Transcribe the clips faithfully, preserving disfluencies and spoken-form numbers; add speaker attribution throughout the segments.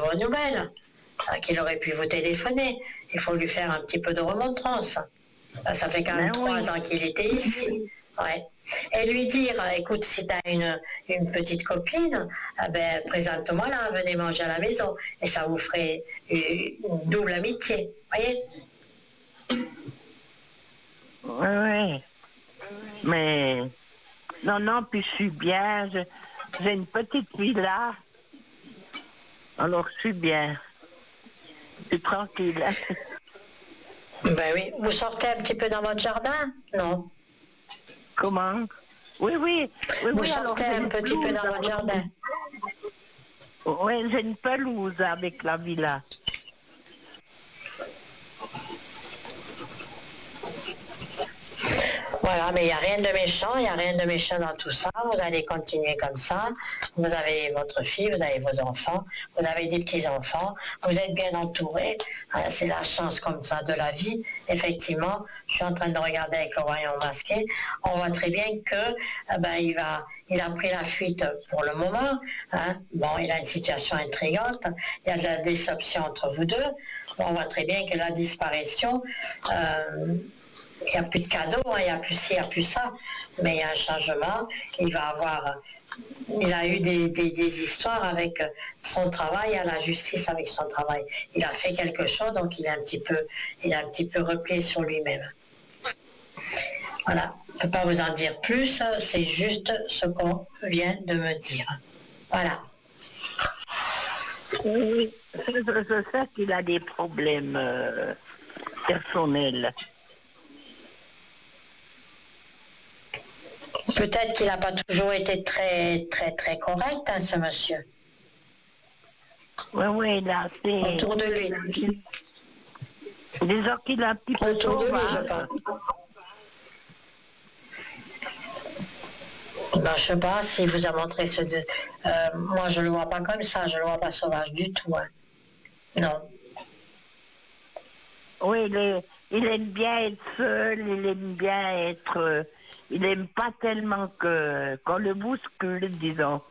Speaker 1: bonnes nouvelles, hein, qu'il aurait pu vous téléphoner. Il faut lui faire un petit peu de remontrance. Ça fait quand même trois oui. ans qu'il était ici. Ouais. Et lui dire, écoute, si tu as une, une petite copine, eh ben, présente-moi là, venez manger à la maison. Et ça vous ferait une, une double amitié. Voyez?
Speaker 2: Oui, oui. Mais non, non, puis je suis bien. Je, j'ai une petite villa. Alors je suis bien. Je suis tranquille.
Speaker 1: Ben oui. Vous sortez un petit peu dans votre jardin? Non.
Speaker 2: Comment? Oui, oui. oui
Speaker 1: Vous
Speaker 2: oui,
Speaker 1: sortez
Speaker 2: alors,
Speaker 1: un petit peu dans votre jardin?
Speaker 2: Oui, j'ai une pelouse avec la villa.
Speaker 1: Voilà, mais il n'y a rien de méchant, il n'y a rien de méchant dans tout ça. Vous allez continuer comme ça. Vous avez votre fille, vous avez vos enfants, vous avez des petits-enfants, vous êtes bien entourés. C'est la chance comme ça de la vie. Effectivement, je suis en train de regarder avec le royaume masqué. On voit très bien que eh ben, il, va, il a pris la fuite pour le moment. Hein. Bon, il a une situation intrigante. Il y a de la déception entre vous deux. Bon, on voit très bien que la disparition... Euh, il n'y a plus de cadeaux, hein, il n'y a plus ci, il n'y a plus ça, mais il y a un changement, il va avoir, il a eu des, des, des histoires avec son travail, à la justice avec son travail. Il a fait quelque chose, donc il est un petit peu, il est un petit peu replié sur lui-même. Voilà, je ne peux pas vous en dire plus, c'est juste ce qu'on vient de me dire. Voilà.
Speaker 2: Oui, je, je sais qu'il a des problèmes euh, personnels.
Speaker 1: Peut-être qu'il n'a pas toujours été très, très, très correct, hein, ce monsieur.
Speaker 2: Oui, oui, là, c'est...
Speaker 1: Autour de lui.
Speaker 2: Disons qu'il a un petit peu
Speaker 1: Autour de lui, je pense. Ben, je sais pas si vous a montré ce... Euh, moi, je le vois pas comme ça, je le vois pas sauvage du tout. Hein. Non.
Speaker 2: Oui, il, est, il aime bien être seul, il aime bien être... Euh, il aime pas tellement que qu'on le bouscule, disons.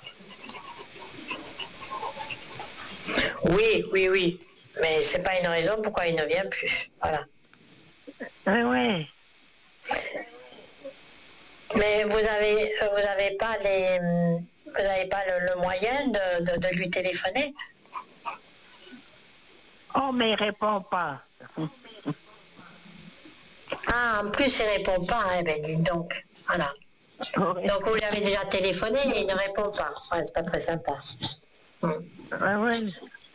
Speaker 1: Oui, oui, oui. Mais c'est pas une raison pourquoi il ne vient plus. Voilà.
Speaker 2: Oui, oui.
Speaker 1: Mais vous avez, vous avez pas les, vous avez pas le, le moyen de, de, de lui téléphoner?
Speaker 2: Oh, mais il répond pas.
Speaker 1: Ah, en plus, il répond pas, hein, ben dites donc. Voilà. Oui. Donc, vous lui avez déjà téléphoné et il ne répond pas. Ouais, c'est pas très sympa.
Speaker 2: Hum. Ouais, ouais.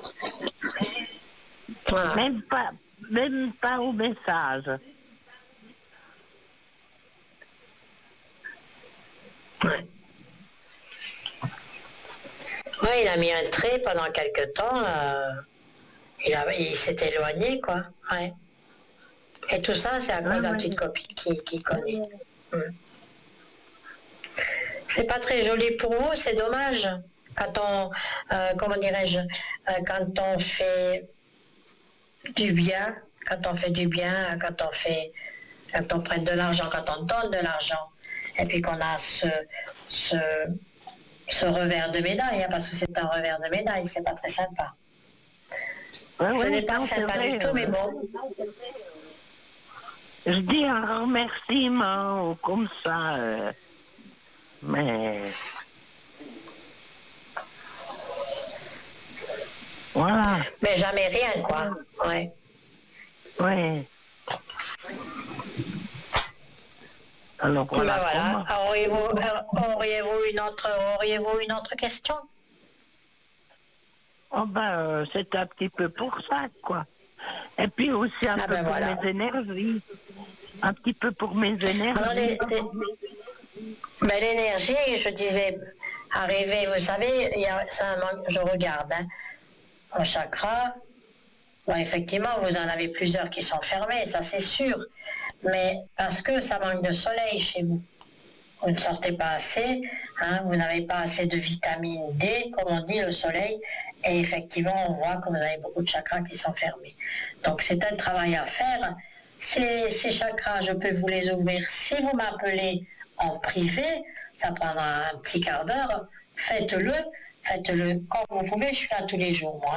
Speaker 2: Voilà. Même pas, même pas au message.
Speaker 1: Ouais. Oui, il a mis un trait pendant quelque temps. Euh, il, a, il s'est éloigné, quoi. Ouais. Et tout ça, c'est à cause de la petite copine qui, qui connaît. Hum. C'est pas très joli pour vous, c'est dommage. Quand on, euh, comment dirais-je, euh, quand on fait du bien, quand on fait du bien, quand on fait, quand on prête de l'argent, quand on donne de l'argent, et puis qu'on a ce, ce, ce revers de médaille, hein, parce que c'est un revers de médaille, c'est pas très sympa.
Speaker 2: Ouais,
Speaker 1: ce
Speaker 2: ouais,
Speaker 1: n'est pas sympa vrai, du tout, ouais. Mais bon.
Speaker 2: Je dis un remerciement comme ça, euh, mais voilà.
Speaker 1: Mais jamais rien, quoi. Ouais.
Speaker 2: Ouais. Alors voilà.
Speaker 1: Ben voilà. Auriez-vous, auriez-vous une autre, auriez-vous une autre question?
Speaker 2: Oh ben, euh, c'est un petit peu pour ça, quoi. Et puis aussi un
Speaker 1: ah
Speaker 2: peu
Speaker 1: ben
Speaker 2: pour
Speaker 1: voilà.
Speaker 2: mes énergies. Un petit peu pour mes énergies.
Speaker 1: Alors, les, les, ben, l'énergie, je disais, arriver, vous savez, il y a, ça manque, je regarde, hein, un chakra, bon, effectivement, vous en avez plusieurs qui sont fermés, ça c'est sûr, mais parce que ça manque de soleil chez vous. Vous ne sortez pas assez, hein, vous n'avez pas assez de vitamine D, comme on dit, le soleil, et effectivement, on voit que vous avez beaucoup de chakras qui sont fermés. Donc, c'est un travail à faire. Ces, ces chakras, je peux vous les ouvrir si vous m'appelez en privé, ça prendra un petit quart d'heure, faites-le, faites-le quand vous pouvez, je suis là tous les jours, moi.